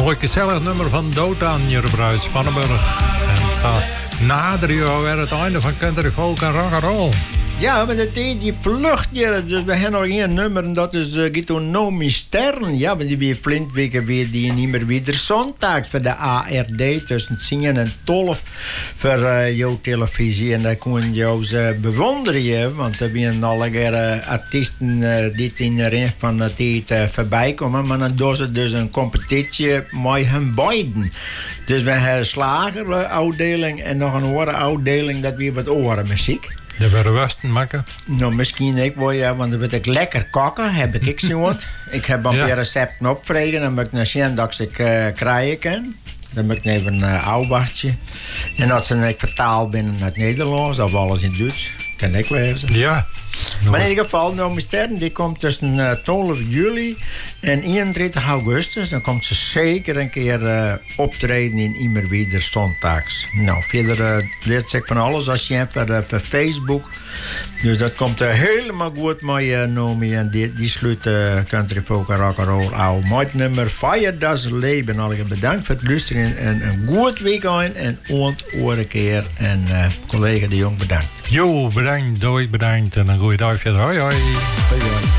Mooi gezellig nummer van Dotan hier op Ruud Spannenburg. En zo naderen we weer het einde van Country Folk en Rock'n'Roll. Ja, maar de tijd die vlucht hier. Dus we hebben nog één nummer en dat is Gitonomi Stern. Ja, want die weer flintweken weer die niet meer weer zondag voor de ARD tussen 10 en 12 voor jouw televisie. En daar kon je ons bewonderen, want er zijn allerlei artiesten die in de ring van de tijd voorbij komen. Maar dan doen ze dus een competitie met hun beiden. Dus we hebben een slagerafdeling en nog een orenafdeling dat weer wat orenmuziek. De verwesten maken? Nou, misschien ik wel, ja, want dan wil ik lekker koken, heb ik zo wat. Ik heb een paar recepten opvragen, dan moet ik naar zien dat ik krijgen kan. Dan moet ik even een ouwachtje. En als ze ik vertaald binnen naar het Nederlands of alles in Duits, kan ik wezen. Ja. Maar in ieder geval, Nomi Stern, die komt tussen 12 juli en 31 augustus. Dan komt ze zeker een keer optreden in Immerwieder zondags. Nou, verder weet ik van alles als je hebt voor Facebook. Dus dat komt helemaal goed met Nomi. En die sluit Country Folk en Rock'n'Roll af. Met nummer Fire Das Leben. Alle bedankt voor het luisteren en een goed weekend. En ooit keer. En collega De Jong bedankt. Jo, bedankt. Doei, bedankt. En een goeie dag verder. Hoi, hoi. Hoi, hoi.